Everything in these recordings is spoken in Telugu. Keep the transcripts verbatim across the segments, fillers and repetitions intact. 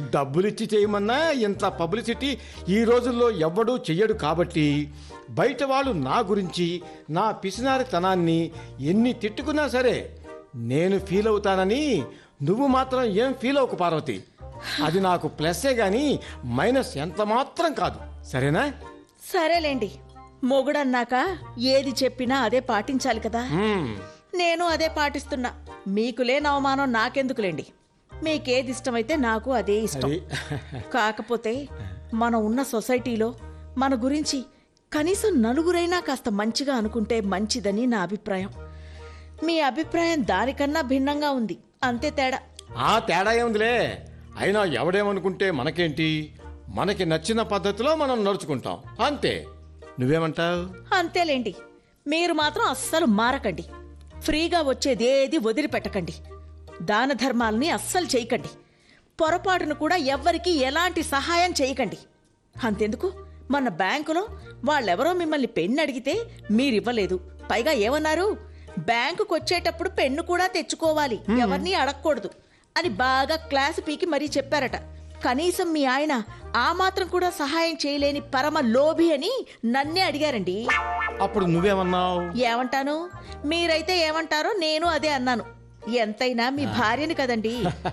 డబ్బులిచ్చి చేయమన్నా ఇంత పబ్లిసిటీ ఈ రోజుల్లో ఎవ్వడూ చెయ్యడు కాబట్టి బయట వాళ్ళు నా గురించి నా పిసినారితనాన్ని ఎన్ని తిట్టుకున్నా సరే నేను ఫీల్ అవుతానని నువ్వు మాత్రం ఏం ఫీల్ అవ్వకు పార్వతి. అది నాకు ప్లస్సే గాని మైనస్ ఎంత మాత్రం కాదు, సరేనా? సరేలేండి, మొగుడన్నాక ఏది చెప్పినా అదే పాటించాలి కదా. నేను అదే పాటిస్తున్నా. మీకు లేని అవమానం నాకెందుకులేండి. మీకేది ఇష్టమైతే నాకు అదే ఇష్టం. కాకపోతే మనం ఉన్న సొసైటీలో మన గురించి కనీసం నలుగురైనా కాస్త మంచిగా అనుకుంటే మంచిదని నా అభిప్రాయం. మీ అభిప్రాయం దానికన్నా భిన్నంగా ఉంది, అంతే తేడా. ఆ తేడా ఏముందిలే. అయినా ఎవడేమనుకుంటే మనకేంటి, మనకి నచ్చిన పద్ధతిలో మనం నడుచుకుంటాం అంతే. నువ్వేమంటావు? అంతేలేండి. మీరు మాత్రం అస్సలు మారకండి. ఫ్రీగా వచ్చేదేది వదిలిపెట్టకండి. దాన ధర్మాలని అస్సలు చేయకండి. పొరపాటును కూడా ఎవ్వరికీ ఎలాంటి సహాయం చేయకండి. అంతెందుకు, మన బ్యాంకులో వాళ్ళెవరో మిమ్మల్ని పెన్ను అడిగితే మీరివ్వలేదు. పైగా ఏమన్నారు, బ్యాంకుకు వచ్చేటప్పుడు పెన్ను కూడా తెచ్చుకోవాలి, ఎవరిని అడగకూడదు అని బాగా క్లాసు పీకి మరీ చెప్పారట. కనీసం మీ ఆయన ఆ మాత్రం కూడా సహాయం చేయలేని పరమ లోభి అని నన్నే అడిగారండి. అప్పుడు నువ్వేమన్నావు? ఏమంటాను, మీరైతే ఏమంటారో నేను అదే అన్నాను. ఎంతైనా మీ భార్యని కదండి.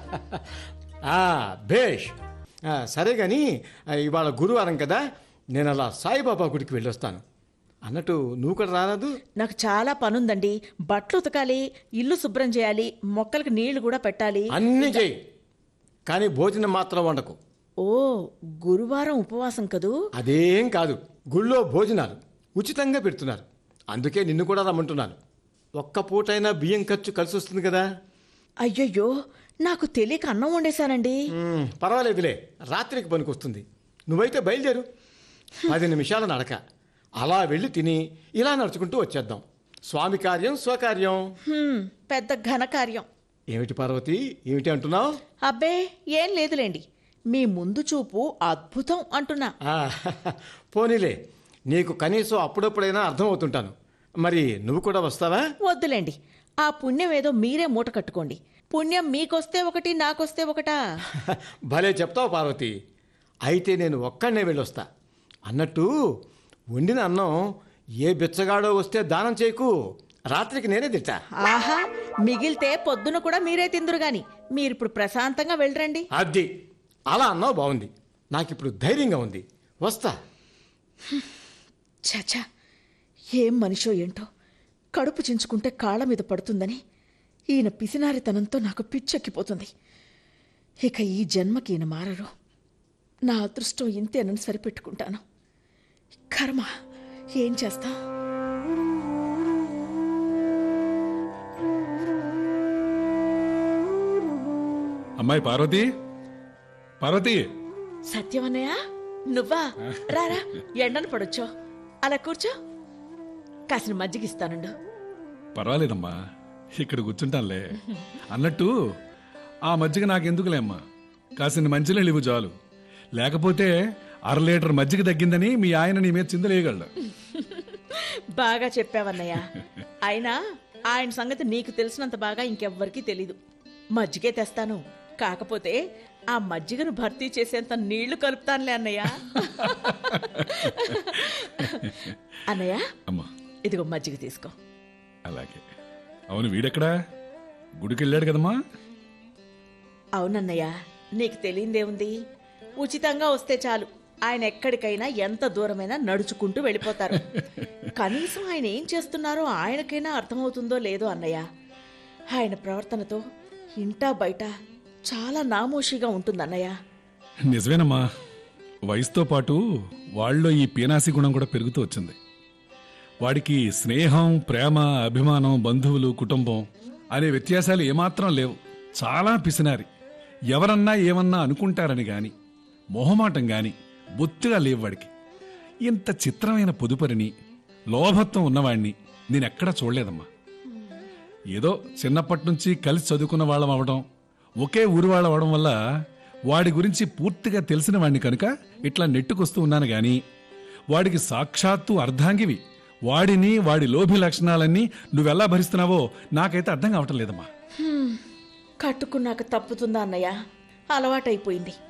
భేష్, సరే గాని ఇవాళ గురువారం కదా, నేను అలా సాయిబాబా గుడికి వెళ్ళొస్తాను. అన్నట్టు నువ్వు కూడా రారాదు? నాకు చాలా పనుందండి. బట్టలు ఉతకాలి, ఇల్లు శుభ్రం చేయాలి, మొక్కలకు నీళ్లు కూడా పెట్టాలి. అన్నీ చెయ్యి, కానీ భోజనం మాత్రం వండకు. ఓ, గురువారం ఉపవాసం కదూ? అదేం కాదు, గుళ్ళో భోజనాలు ఉచితంగా పెడుతున్నారు, అందుకే నిన్ను కూడా రమ్మంటున్నాను. ఒక్క పూటైనా బియ్యం ఖర్చు కలిసి వస్తుంది కదా. అయ్యయ్యో, నాకు తెలియక అన్నం వండేశానండి. పర్వాలేదులే, రాత్రికి పనికొస్తుంది. నువ్వైతే బయలుదేరు, పది నిమిషాల నడక, అలా వెళ్ళి తిని ఇలా నడుచుకుంటూ వచ్చేద్దాం. స్వామి కార్యం స్వకార్యం. పెద్ద ఘనకార్యం. ఏమిటి పార్వతి, ఏమిటి అంటున్నావు? అబ్బే ఏం లేదులేండి, మీ ముందు చూపు అద్భుతం అంటున్నా. పోనీలే, నీకు కనీసం అప్పుడప్పుడైనా అర్థమవుతుంటాను. మరి నువ్వు కూడా వస్తావా? వద్దులేండి, ఆ పుణ్యం ఏదో మీరే మూట కట్టుకోండి. పుణ్యం మీకొస్తే ఒకటి, నాకొస్తే ఒకటా? భలే చెప్తావు పార్వతి. అయితే నేను ఒక్కడనే వెళ్ళొస్తా. అన్నట్టు వండిన అన్నం ఏ బిచ్చగాడో వస్తే దానం చేయకు, రాత్రికి నేనే తింటా. ఆహా, మిగిలితే పొద్దున కూడా మీరే తిందురు గాని మీరిప్పుడు ప్రశాంతంగా వెళ్ళరండి. అది అలా అన్నావు, బాగుంది. నాకిప్పుడు ధైర్యంగా ఉంది, వస్తా. చచా, ఏం మనిషో ఏంటో, కడుపు చించుకుంటే కాళ్ళ మీద పడుతుందని ఈయన పిసినారితనంతో నాకు పిచ్చెక్కిపోతుంది. ఇక ఈ జన్మకి ఈయన మారరు. నా అదృష్టం ఇంతేనని సరిపెట్టుకుంటాను. కర్మ, ఏం చేస్తా? అమ్మాయి పార్వతి, పార్వతి. సత్యమన్నయ్య, నువ్వా? రారా, ఎండను పడొచ్చో. అలా కూర్చో, కాసిన మజ్జిగిస్తానుండు. పర్వాలేదమ్మా, ఇక్కడ కూర్చుంటానులే. అన్నట్టు ఆ మజ్జిగ నాకెందుకులే అమ్మా, కాసిన మంచినీళ్ళు ఇవ్వు చాలు. లేకపోతే అర లీటర్ మజ్జిగ తగ్గిందని మీ ఆయన నీ మీద చిందలేయగలడు. బాగా చెప్పావన్నయ్య. అయినా ఆయన సంగతి నీకు తెలిసినంత బాగా ఇంకెవ్వరికీ తెలీదు. మజ్జిగే తెస్తాను, కాకపోతే ఆ మజ్జిగను భర్తీ చేసేంత నీళ్లు కలుపుతానులే అన్నయ్య. అన్నయ్య, ఇదిగో మజ్జిగ తీసుకో. అలాగే. అవును, వీడెక్కడా? గుడికి వెళ్ళాడు కదమ్మా? అవునన్నయ్య, నీకు తెలియందేముంది, ఉచితంగా వస్తే చాలు ఆయన ఎక్కడికైనా ఎంత దూరమైనా నడుచుకుంటూ వెళ్ళిపోతారు. కనీసం ఆయన ఏం చేస్తున్నారో ఆయనకైనా అర్థమవుతుందో లేదో అన్నయ్య. ఆయన ప్రవర్తనతో ఇంటా బయట చాలా నామోషిగా ఉంటుందన్నయ్య. నిజమేనమ్మా, వయసుతో పాటు వాళ్ళలో ఈ పీనాసి గుణం కూడా పెరుగుతూ వచ్చింది. వాడికి స్నేహం, ప్రేమ, అభిమానం, బంధువులు, కుటుంబం అనే వ్యత్యాసాలు ఏమాత్రం లేవు. చాలా పిసినారి. ఎవరన్నా ఏమన్నా అనుకుంటారని గాని, మొహమాటం గాని బొత్తిగా లేవు వాడికి. ఇంత చిత్రమైన పొదుపరిని, లోభత్వం ఉన్నవాడిని నేనెక్కడా చూడలేదమ్మా. ఏదో చిన్నప్పటి నుంచి కలిసి చదువుకున్న వాళ్ళం అవడం, ఒకే ఊరు వాళ్ళం అవడం వల్ల వాడి గురించి పూర్తిగా తెలిసిన వాడిని కనుక ఇట్లా నెట్టుకొస్తూ ఉన్నాను గాని, వాడికి సాక్షాత్తు అర్ధాంగివి వాడిని, వాడి లోభి లక్షణాలన్నీ నువ్వెలా భరిస్తున్నావో నాకైతే అర్థం కావటం లేదమ్మా. కట్టుకున్నాక తప్పుతుందా అన్నయ్య? అలవాటైపోయింది.